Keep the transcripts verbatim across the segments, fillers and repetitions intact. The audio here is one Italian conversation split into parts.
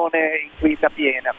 polmone in guida piena.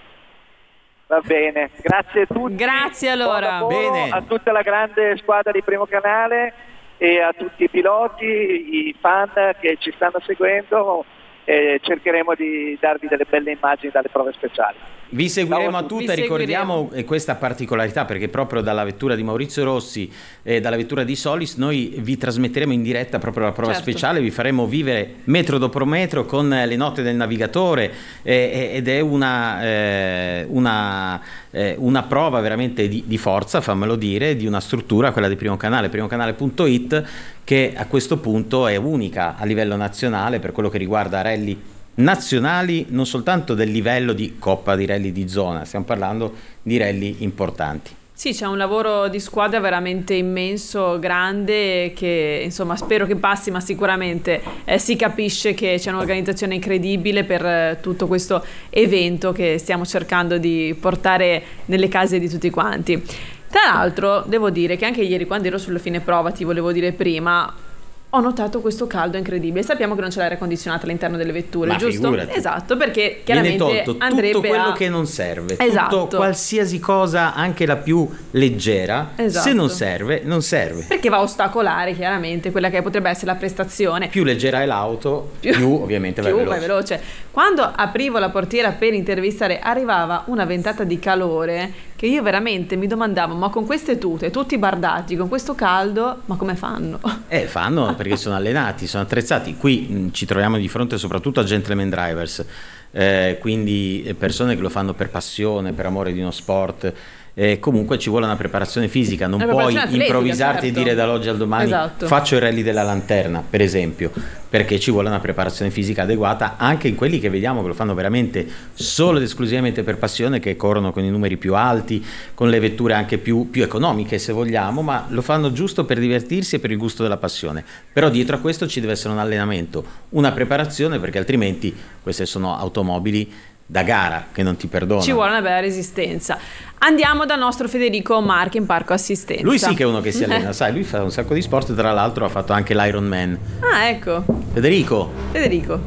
Va bene, grazie a tutti. Grazie allora. Bene. A tutta la grande squadra di Primo Canale e a tutti i piloti, i fan che ci stanno seguendo, e cercheremo di darvi delle belle immagini dalle prove speciali. Vi seguiremo Ciao a tutte, ricordiamo questa particolarità perché proprio dalla vettura di Maurizio Rossi e dalla vettura di Solis noi vi trasmetteremo in diretta proprio la prova certo. speciale, vi faremo vivere metro dopo metro con le note del navigatore eh, ed è una, eh, una, eh, una prova veramente di, di forza, fammelo dire, di una struttura, quella di Primo Canale, primocanale punto it, che a questo punto è unica a livello nazionale per quello che riguarda rally nazionali, non soltanto del livello di Coppa di Rally di zona, stiamo parlando di rally importanti. Sì, c'è un lavoro di squadra veramente immenso, grande, che insomma spero che passi, ma sicuramente eh, si capisce che c'è un'organizzazione incredibile per eh, tutto questo evento che stiamo cercando di portare nelle case di tutti quanti. Tra l'altro devo dire che anche ieri, quando ero sulla fine prova, ti volevo dire prima, ho notato questo caldo incredibile. Sappiamo che non c'è l'aria condizionata all'interno delle vetture, ma giusto? Figurati. Esatto, perché chiaramente viene tolto andrebbe tutto quello a... che non serve, esatto. tutto, qualsiasi cosa, anche la più leggera, esatto. se non serve, non serve. Perché va a ostacolare chiaramente quella che potrebbe essere la prestazione. Più leggera è l'auto, più, più ovviamente più vai veloce. vai veloce. Quando aprivo la portiera per intervistare, arrivava una ventata di calore che io veramente mi domandavo, ma con queste tute, tutti bardati, con questo caldo, ma come fanno? Eh, fanno perché sono allenati, sono attrezzati. Qui mh, ci troviamo di fronte soprattutto a gentleman drivers, eh, quindi persone che lo fanno per passione, per amore di uno sport. Eh, comunque ci vuole una preparazione fisica, non una puoi atletica, improvvisarti certo. e dire dall'oggi al domani esatto. faccio il rally della lanterna, per esempio, perché ci vuole una preparazione fisica adeguata anche in quelli che vediamo che lo fanno veramente solo ed esclusivamente per passione, che corrono con i numeri più alti, con le vetture anche più, più economiche se vogliamo, ma lo fanno giusto per divertirsi e per il gusto della passione. Però dietro a questo ci deve essere un allenamento, una preparazione, perché altrimenti queste sono automobili da gara che non ti perdonano. Ci vuole una bella resistenza. Andiamo dal nostro Federico Marchi in Parco Assistenza. Lui sì che è uno che si allena, sai, lui fa un sacco di sport, tra l'altro ha fatto anche l'Ironman. Ah, ecco. Federico. Federico.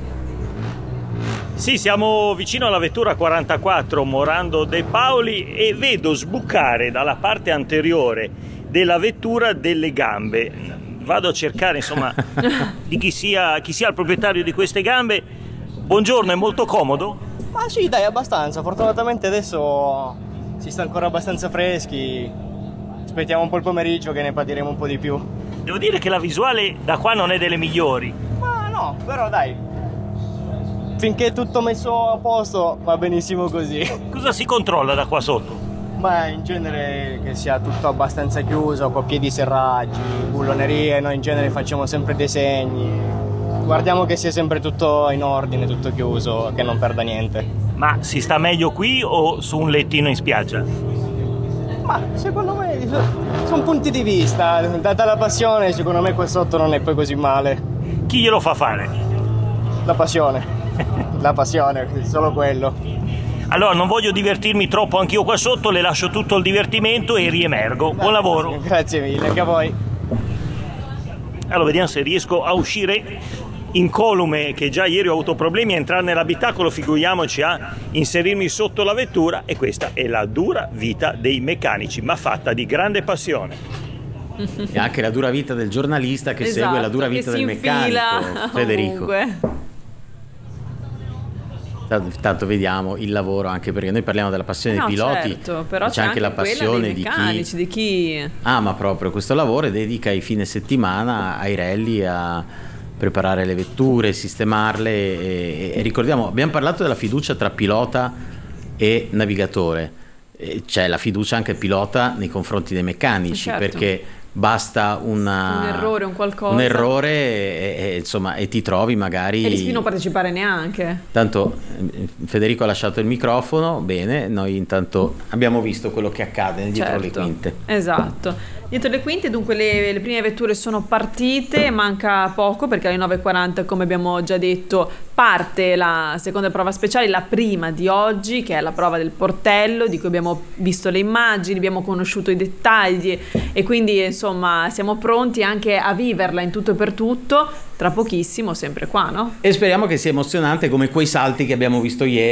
Sì, siamo vicino alla vettura quarantaquattro Morando De Paoli e vedo sbucare dalla parte anteriore della vettura delle gambe. Vado a cercare, insomma, di chi sia, chi sia il proprietario di queste gambe. Buongiorno, è molto comodo? Ma sì, dai, abbastanza. Fortunatamente adesso si sta ancora abbastanza freschi. Aspettiamo un po' il pomeriggio che ne patiremo un po' di più. Devo dire che la visuale da qua non è delle migliori. Ma no, però dai, finché è tutto messo a posto va benissimo così. Cosa si controlla da qua sotto? Ma in genere che sia tutto abbastanza chiuso, con piedi serraggi, bullonerie, noi in genere facciamo sempre dei segni. Guardiamo che sia sempre tutto in ordine, tutto chiuso, che non perda niente. Ma si sta meglio qui o su un lettino in spiaggia? Ma secondo me sono punti di vista. Data la passione, secondo me qua sotto non è poi così male. Chi glielo fa fare? La passione. La passione, solo quello. Allora non voglio divertirmi troppo anch'io qua sotto, le lascio tutto il divertimento e riemergo. Buon lavoro. Grazie mille, anche a voi. Allora vediamo se riesco a uscire incolume, che già ieri ho avuto problemi a entrare nell'abitacolo, figuriamoci a inserirmi sotto la vettura. E questa è la dura vita dei meccanici, ma fatta di grande passione. E anche la dura vita del giornalista che esatto, segue la dura che vita si del meccanico, Federico. Tanto, tanto vediamo il lavoro, anche perché noi parliamo della passione no, dei piloti, certo, però c'è, c'è anche la passione dei di meccanici, chi di chi ama proprio questo lavoro e dedica i fine settimana ai rally, a preparare le vetture, sistemarle e, e ricordiamo, abbiamo parlato della fiducia tra pilota e navigatore, e c'è la fiducia anche pilota nei confronti dei meccanici, certo. perché basta una, un errore, un qualcosa un errore e, e, insomma, e ti trovi magari e rischi di non partecipare neanche. Tanto Federico ha lasciato il microfono, bene, noi intanto abbiamo visto quello che accade dietro certo, le quinte. Esatto. Dietro le quinte dunque le, le prime vetture sono partite, manca poco perché alle nove e quaranta, come abbiamo già detto, parte la seconda prova speciale, la prima di oggi, che è la prova del portello, di cui abbiamo visto le immagini, abbiamo conosciuto i dettagli e quindi insomma siamo pronti anche a viverla in tutto e per tutto tra pochissimo, sempre qua, no? E speriamo che sia emozionante come quei salti che abbiamo visto ieri.